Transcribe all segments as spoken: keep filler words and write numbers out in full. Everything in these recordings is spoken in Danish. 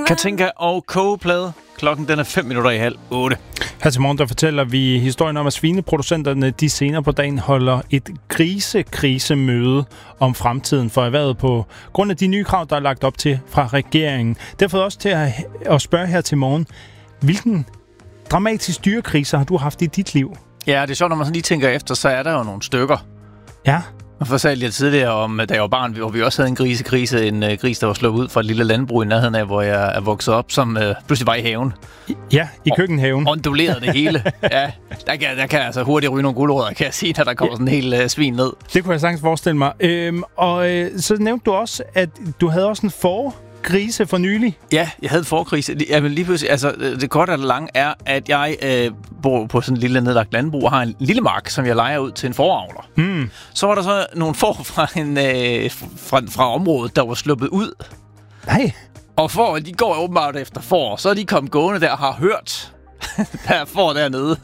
Katinka og kogeplade. Klokken den er fem minutter i halv otte. Her til morgen der fortæller vi historien om, at svineproducenterne de senere på dagen holder et grisekrisemøde om fremtiden for erhvervet på grund af de nye krav, der er lagt op til fra regeringen. Det har fået os til at, at spørge her til morgen, hvilken dramatisk dyrekrise har du haft i dit liv? Ja, det er sjovt, når man sådan lige tænker efter, så er der jo nogle stykker. Ja. Jeg fortalte jeg tidligere om, da jeg var barn, hvor vi også havde en grisekrise. En uh, gris, der var slået ud fra et lille landbrug i nærheden af, hvor jeg er vokset op, som uh, pludselig var i haven. Ja, i køkkenhaven. Og ondulerede det hele. Ja, der kan, der kan altså hurtigt ryge nogle guldrødder, kan jeg sige, når der kommer sådan en hel uh, svin ned. Det kunne jeg sagtens forestille mig. Øhm, og øh, så nævnte du også, at du havde også en for... grise for nylig? Ja, jeg havde en forkrise. Jamen lige pludselig, altså det korte og det lange er, at jeg øh, bor på sådan en lille nedlagt landbrug og har en lille mark, som jeg lejer ud til en foravler. Mm. Så var der så nogle får fra, en, øh, fra, fra området, der var sluppet ud. Nej. Og får, de går åbenbart efter får, så er de kommet gående der og har hørt, der får dernede.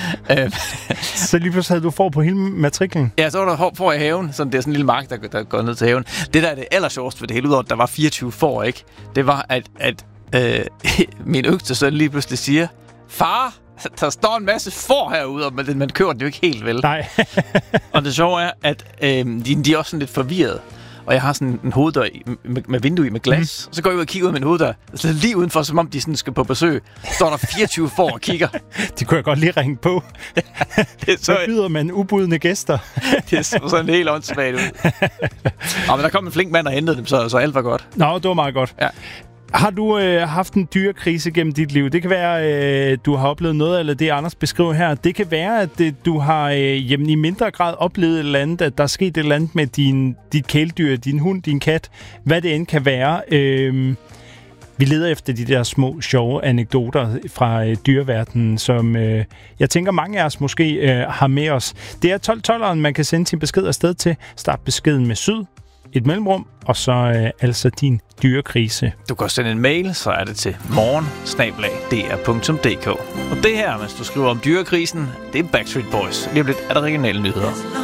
Så lige pludselig havde du får på hele matriklen? Ja, så var der får i haven, sådan det er sådan en lille mark, der, der går ned til haven. Det der er det allersjoveste ved det hele, udover at der var fireogtyve får, ikke? Det var, at, at øh, min yngste søn lige pludselig siger, far, der står en masse får herude, og man, man køber det jo ikke helt vel. Nej. Og det sjove er, at øh, de, de er også sådan lidt forvirret. Og jeg har sådan en hoveddør med, med vindue i med glas. Mm. Så går jeg ud og kigger ud af min hoveddør. Så lige udenfor, som om de sådan skal på besøg, står der fireogtyve får og kigger. De kunne jeg godt lige ringe på. Det er så byder man ubudne gæster. Det er sådan helt åndssvagt ud. Og men der kom en flink mand og hentede dem, så, så alt var godt. Nå, det var meget godt. Ja. Har du øh, haft en dyrekrise gennem dit liv? Det kan være, øh, du har oplevet noget, eller det Anders beskriver her. Det kan være, at øh, du har øh, jamen, i mindre grad oplevet et eller andet, at der er sket et eller andet med din, dit kæledyr, din hund, din kat, hvad det end kan være. Øh, vi leder efter de der små, sjove anekdoter fra øh, dyreverdenen, som øh, jeg tænker, mange af os måske øh, har med os. Det er tolv tolveren, man kan sende sin besked afsted til. Start beskeden med syd, et mellemrum, og så øh, altså din dyrekrise. Du kan sende en mail, så er det til morgen snabel-a d r punktum d k. Og det her, mens du skriver om dyrekrisen, det er Backstreet Boys. Lige om lidt er der regionale nyheder.